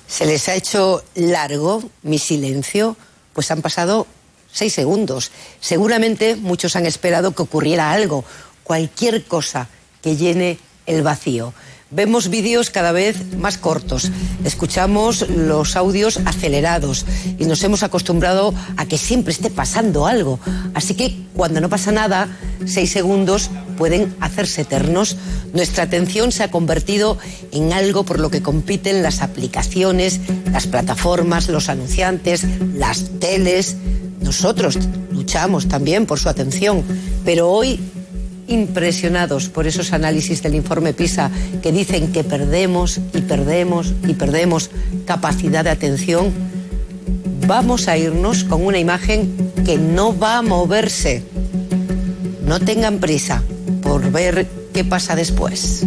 ¿Se les ha hecho largo mi silencio? Pues han pasado 6 segundos. Seguramente muchos han esperado que ocurriera algo, cualquier cosa que llene el vacío. Vemos vídeos cada vez más cortos, escuchamos los audios acelerados y nos hemos acostumbrado a que siempre esté pasando algo. Así que cuando no pasa nada, 6 segundos pueden hacerse eternos. Nuestra atención se ha convertido en algo por lo que compiten las aplicaciones, las plataformas, los anunciantes, las teles. Nosotros luchamos también por su atención, pero hoy, impresionados por esos análisis del informe PISA que dicen que perdemos y perdemos y perdemos capacidad de atención, vamos a irnos con una imagen que no va a moverse. No tengan prisa por ver qué pasa después.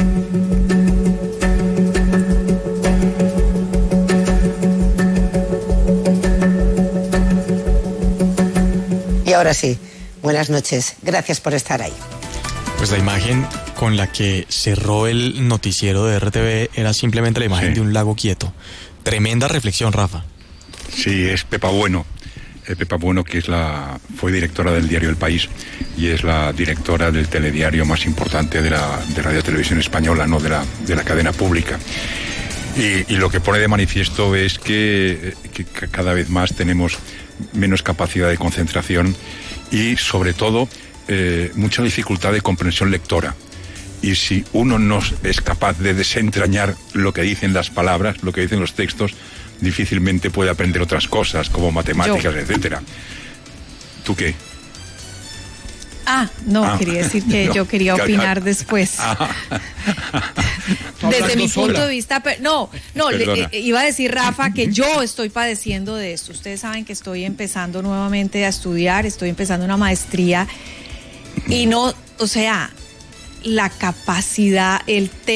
Y ahora sí, buenas noches. Gracias por estar ahí. Pues la imagen con la que cerró el noticiero de RTV era simplemente la imagen de un lago quieto. Tremenda reflexión, Rafa. Sí, es Pepa Bueno. Pepa Bueno, que fue directora del diario El País y es la directora del telediario más importante de Radio Televisión Española, ¿no? de la cadena pública. Y lo que pone de manifiesto es que cada vez más tenemos menos capacidad de concentración y, sobre todo, mucha dificultad de comprensión lectora. Y si uno no es capaz de desentrañar lo que dicen las palabras, lo que dicen los textos, difícilmente puede aprender otras cosas como matemáticas, etcétera. ¿Tú qué? Quería decir que yo quería opinar después. Desde mi punto de vista, iba a decir, Rafa, que yo estoy padeciendo de esto. Ustedes saben que estoy empezando nuevamente a estudiar, estoy empezando una maestría y la capacidad, el